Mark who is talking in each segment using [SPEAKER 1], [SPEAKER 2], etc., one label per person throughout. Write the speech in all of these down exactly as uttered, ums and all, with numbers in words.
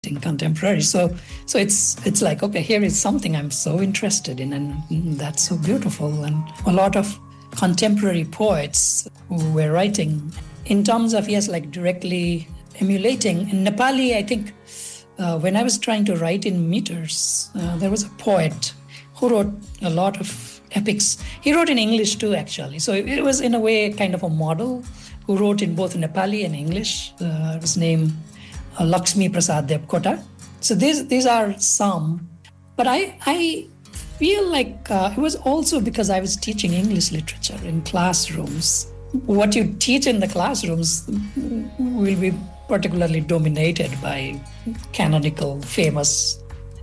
[SPEAKER 1] contemporary. So so it's it's like, okay, here is something I'm so interested in, and that's so beautiful. And a lot of contemporary poets who were writing in terms of, yes, like directly emulating. In Nepali, I think uh, when I was trying to write in meters, uh, there was a poet who wrote a lot of epics. He wrote in English too, actually. So it was in a way kind of a model who wrote in both Nepali and English. Uh, his name uh, Lakshmi Prasad Devkota. So these these are some, but I I feel like uh, it was also because I was teaching English literature in classrooms. What you teach in the classrooms will be particularly dominated by canonical, famous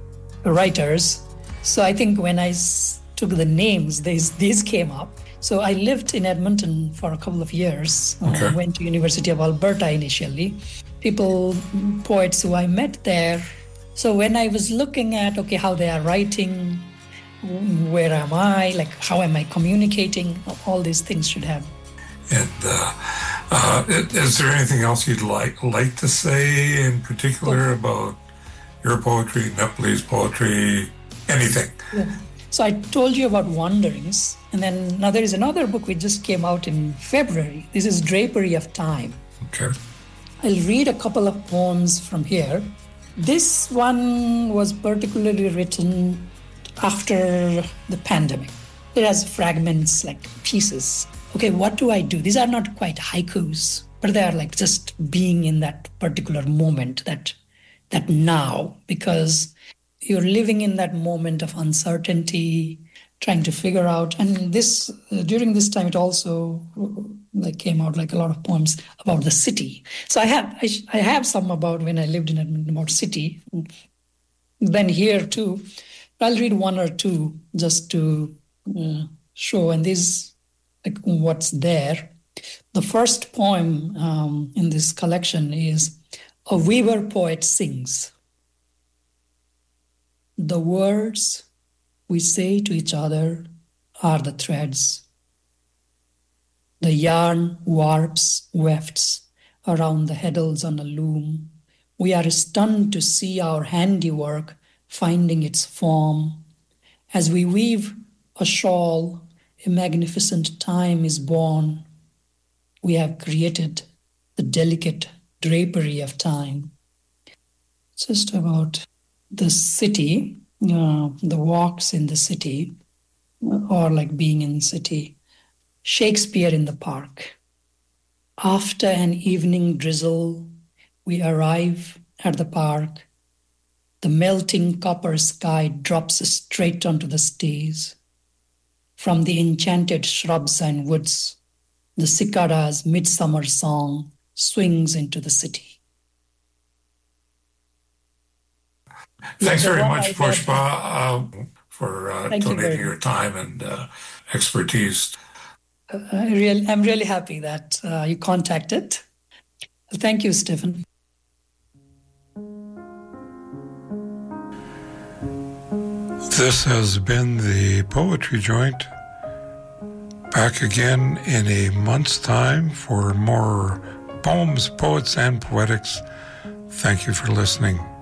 [SPEAKER 1] writers. So I think when I took the names, these these came up. So I lived in Edmonton for a couple of years.
[SPEAKER 2] Okay.
[SPEAKER 1] I went to University of Alberta initially. People, poets who I met there. So when I was looking at, okay, how they are writing, where am I, like how am I communicating, all these things should have.
[SPEAKER 2] And uh, uh, is there anything else you'd like like to say in particular about your poetry, Nepalese poetry, anything?
[SPEAKER 1] Yeah. So I told you about Wanderings, and then now there is another book which just came out in February. This is Drapery of Time.
[SPEAKER 2] Okay.
[SPEAKER 1] I'll read a couple of poems from here. This one was particularly written after the pandemic. It has fragments, like pieces. Okay, what do I do? These are not quite haikus, but they are like just being in that particular moment, that that now, because you're living in that moment of uncertainty, trying to figure out. And this, uh, during this time, it also uh, like came out like a lot of poems about the city. So I have I, I have some about when I lived in Edmonton, about city. Then here too, I'll read one or two just to uh, show. And these, like what's there. The first poem um, in this collection is A Weaver Poet Sings. The words we say to each other are the threads. The yarn warps, wefts around the heddles on a loom. We are stunned to see our handiwork finding its form. As we weave a shawl, a magnificent time is born. We have created the delicate drapery of time. It's just about the city, uh, the walks in the city, or like being in the city. Shakespeare in the park. After an evening drizzle, we arrive at the park. The melting copper sky drops straight onto the stage. From the enchanted shrubs and woods, the cicada's midsummer song swings into the city.
[SPEAKER 2] Thanks
[SPEAKER 1] Yeah,
[SPEAKER 2] very
[SPEAKER 1] the
[SPEAKER 2] much,
[SPEAKER 1] one I
[SPEAKER 2] Pushpa, uh, for uh,
[SPEAKER 1] Thank you
[SPEAKER 2] donating
[SPEAKER 1] very
[SPEAKER 2] your
[SPEAKER 1] much.
[SPEAKER 2] time and uh, expertise.
[SPEAKER 1] Uh, I really, I'm really happy that uh, you contacted. Thank you, Stephen.
[SPEAKER 2] This has been the Poetry Joint. Back again in a month's time for more poems, poets, and poetics. Thank you for listening.